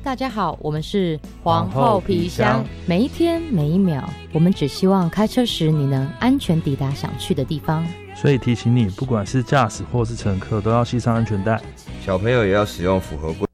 大家好，我们是皇后皮箱。每一天每一秒，我们只希望开车时你能安全抵达想去的地方。 所以提醒你，不管是驾驶或是乘客，都要系上安全带。 小朋友也要使用符合规